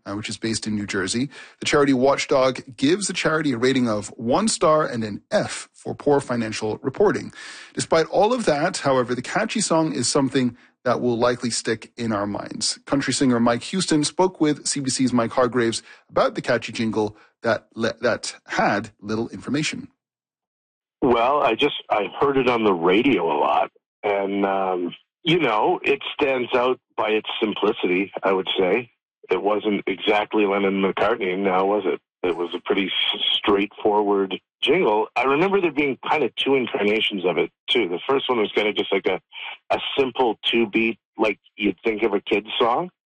which is based in New Jersey. The charity Watchdog gives the charity a rating of 1 star and an F for poor financial reporting. Despite all of that, however, the catchy song is something that will likely stick in our minds. Country singer Mike Houston spoke with CBC's Mike Hargraves about the catchy jingle that had little information. Well, I heard it on the radio a lot, and it stands out by its simplicity, I would say. It wasn't exactly Lennon-McCartney, now was it? It was a pretty straightforward jingle. I remember there being kind of 2 incarnations of it, too. The first one was kind of just like a simple 2-beat, like you'd think of a kid's song.